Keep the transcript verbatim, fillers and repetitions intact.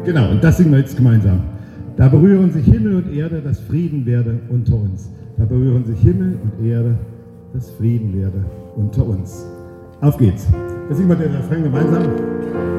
Genau, und das singen wir jetzt gemeinsam. Da berühren sich Himmel und Erde, dass Frieden werde unter uns. Da berühren sich Himmel und Erde, dass Frieden werde unter uns. Auf geht's. Jetzt singen wir den Refrain gemeinsam.